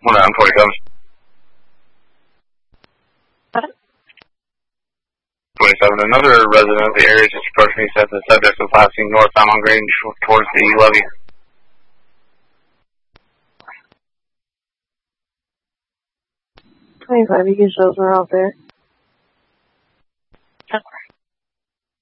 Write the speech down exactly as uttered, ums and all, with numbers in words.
one on twenty-seven. twenty-seven. Another resident of the area just approached me and said the subject was passing north on Grange towards the levee. twenty-five, you can show us we're out there. Okay.